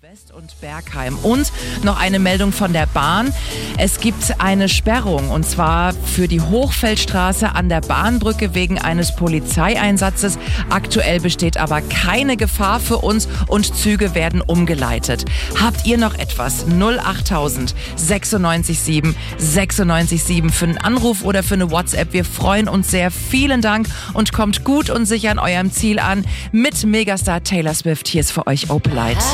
West und Bergheim. Und noch eine Meldung von der Bahn. Es gibt eine Sperrung und zwar für die Hochfeldstraße an der Bahnbrücke wegen eines Polizeieinsatzes. Aktuell besteht aber keine Gefahr für uns und Züge werden umgeleitet. Habt ihr noch etwas? 08000 96 7 für einen Anruf oder für eine WhatsApp. Wir freuen uns sehr. Vielen Dank und kommt gut und sicher an eurem Ziel an. Mit Megastar Taylor Swift. Hier ist für euch Opalite.